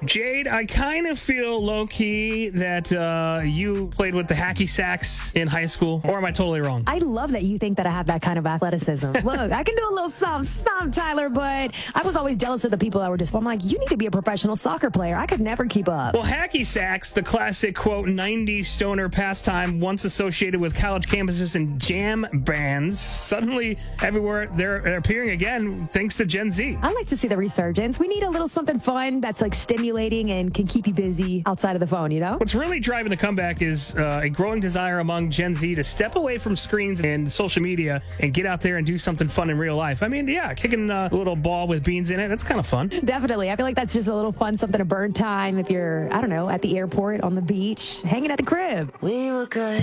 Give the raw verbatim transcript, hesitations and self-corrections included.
Jade, I kind of feel low-key that uh, you played with the hacky sacks in high school, or am I totally wrong? I love that you think that I have that kind of athleticism. Look, I can do a little something, something, Tyler, but I was always jealous of the people that were just, I'm like, you need to be a professional soccer player. I could never keep up. Well, hacky sacks, the classic, quote, nineties stoner pastime once associated with college campuses and jam bands, suddenly everywhere they're appearing again thanks to Gen Z. I like to see the resurgence. We need a little something fun that's like stimulating and can keep you busy outside of the phone, you know? What's really driving the comeback is uh, a growing desire among Gen Z to step away from screens and social media and get out there and do something fun in real life. I mean, yeah, kicking a little ball with beans in it, that's kind of fun. Definitely. I feel like that's just a little fun, something to burn time if you're, I don't know, at the airport, on the beach, hanging at the crib. We were good.